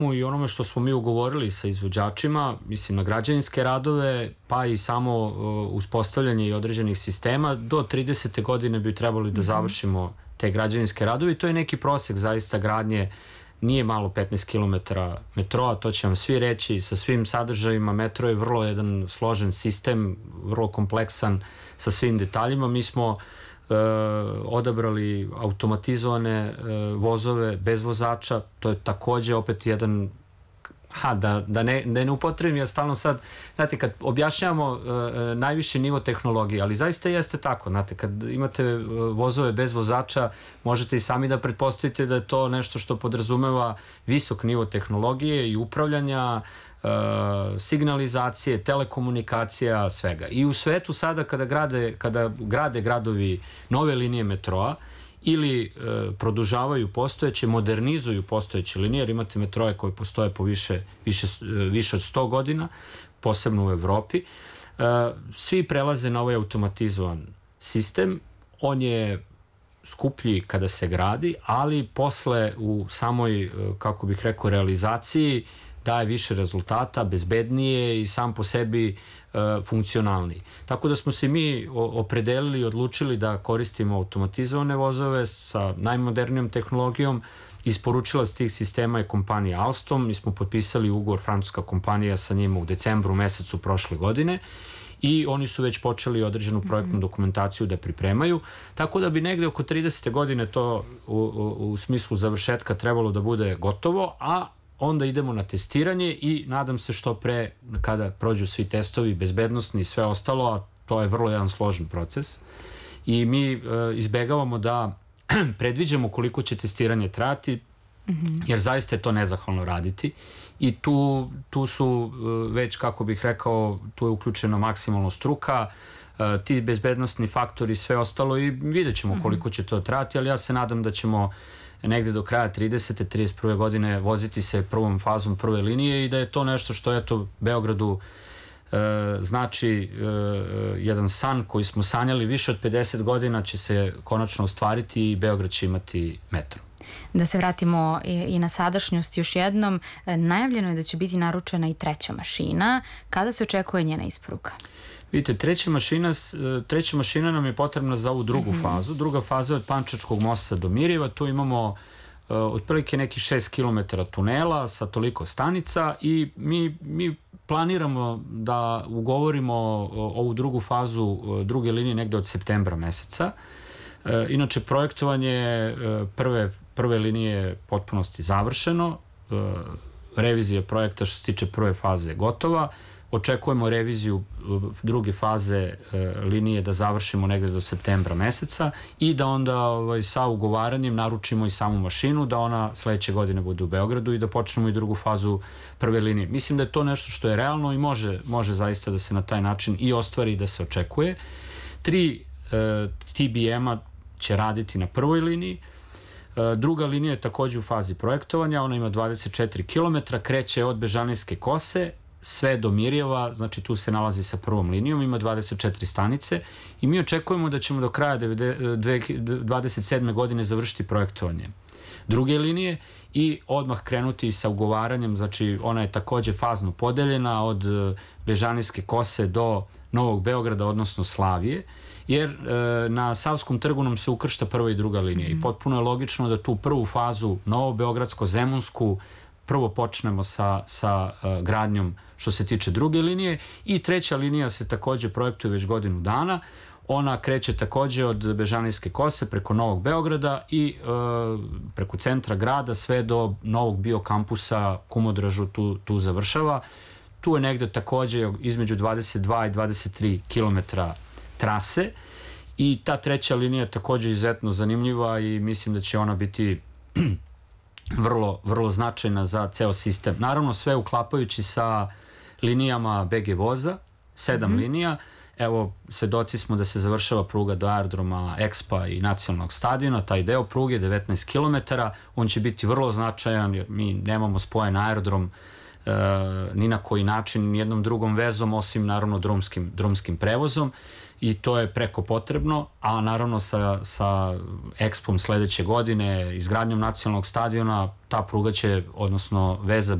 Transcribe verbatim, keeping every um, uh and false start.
i onome što smo mi ugovorili sa izvođačima, mislim na građevinske radove, pa i samo uh, uspostavljanje i određenih sistema, do tridesete godine bi trebali da završimo te građevinske radove i to je neki prosek zaista gradnje. Nije malo petnaest kilometara metroa, to će vam svi reći, sa svim sadržajima. Metro je vrlo jedan složen sistem, vrlo kompleksan sa svim detaljima. Mi smo e, odabrali automatizovane e, vozove bez vozača, to je takođe opet jedan, ha, da, da ne, da ne upotrebim, ja stalno sad, znate, kad objašnjamo e, najviši nivo tehnologije, ali zaista jeste tako, znate, kad imate e, vozove bez vozača, možete i sami da pretpostavite da je to nešto što podrazumeva visok nivo tehnologije i upravljanja, e, signalizacije, telekomunikacija, svega. I u svetu sada kada grade, kada grade gradovi nove linije metroa, ili e, produžavaju postojeće, modernizuju postojeće linije, jer imate metroje koje postoje po više, više, više od sto godina, posebno u Evropi. E, svi prelaze na ovaj automatizovan sistem, on je skuplji kada se gradi, ali posle u samoj, kako bih rekao, realizaciji daje više rezultata, bezbednije i sam po sebi e, funkcionalniji. Tako da smo se mi opredelili i odlučili da koristimo automatizovane vozove sa najmodernijom tehnologijom. Isporučilac tih sistema je kompanija Alstom. Mi smo potpisali ugovor, francuska kompanija, sa njima u decembru mesecu prošle godine i oni su već počeli određenu projektnu dokumentaciju da pripremaju. Tako da bi negde oko tridesete godine to u, u, u smislu završetka trebalo da bude gotovo, a onda idemo na testiranje i nadam se što pre, kada prođu svi testovi, bezbednostni i sve ostalo, a to je vrlo jedan složen proces. I mi e, izbegavamo da predviđamo koliko će testiranje trajati, mm-hmm. jer zaista je to nezahvalno raditi. I tu, tu su e, već, kako bih rekao, tu je uključena maksimalno struka, e, ti bezbednostni faktori i sve ostalo i vidjet ćemo mm-hmm. koliko će to trajati, ali ja se nadam da ćemo negde do kraja tridesete, trideset prve godine voziti se prvom fazom prve linije i da je to nešto što, eto, Beogradu e, znači e, jedan san koji smo sanjali više od pedeset godina će se konačno ostvariti i Beograd će imati metro. Da se vratimo i, i na sadašnjost još jednom, najavljeno je da će biti naručena i treća mašina. Kada se očekuje njena isporuka? Vidite, treća mašina, treća mašina nam je potrebna za ovu drugu mm-hmm. fazu. Druga faza je od Pančevačkog mosta do Mirjeva. Tu imamo uh, otprilike nekih šest kilometara tunela sa toliko stanica i mi, mi planiramo da ugovorimo ovu drugu fazu uh, druge linije negde od septembra meseca. Uh, inače, projektovanje uh, prve, prve linije je potpunosti završeno. Uh, revizija projekta što se tiče prve faze je gotova. Očekujemo reviziju druge faze e, linije da završimo negde do septembra meseca i da onda ovaj, sa ugovaranjem naručimo i samu mašinu, da ona sledeće godine bude u Beogradu i da počnemo i drugu fazu prve linije. Mislim da je to nešto što je realno i može, može zaista da se na taj način i ostvari i da se očekuje. Tri e, T B M-a će raditi na prvoj liniji. E, druga linija je takođe u fazi projektovanja, ona ima dvadeset četiri kilometra, kreće od Bežanijske kose sve do Mirjeva, znači tu se nalazi sa prvom linijom, ima dvadeset četiri stanice i mi očekujemo da ćemo do kraja dvadeset sedme godine završiti projektovanje druge linije i odmah krenuti sa ugovaranjem, znači ona je takođe fazno podeljena od Bežanijske kose do Novog Beograda, odnosno Slavije, jer e, na Savskom trgu nam se ukršta prva i druga linija mm. i potpuno je logično da tu prvu fazu Novobeogradsko-Zemunsku prvo počnemo sa, sa uh, gradnjom što se tiče druge linije i treća linija se takođe projektuje već godinu dana. Ona kreće takođe od Bežanijske kose preko Novog Beograda i uh, preko centra grada sve do novog biokampusa Kumodražu tu, tu završava. Tu je negde takođe između dvadeset dva i dvadeset tri kilometra trase i ta treća linija je takođe izuzetno zanimljiva i mislim da će ona biti vrlo, vrlo značajna za ceo sistem. Naravno, sve uklapajući sa linijama B G voza, sedam mm-hmm. linija. Evo, svedoci smo da se završava pruga do aerodroma Expa i nacionalnog stadiona, taj deo pruge, devetnaest kilometara, on će biti vrlo značajan jer mi nemamo spojen aerodrom e, ni na koji način, ni jednom drugom vezom, osim naravno drumskim, drumskim prevozom. i to je preko potrebno, a naravno sa, sa Expom sledeće godine, izgradnjom nacionalnog stadiona, ta pruga će, odnosno veza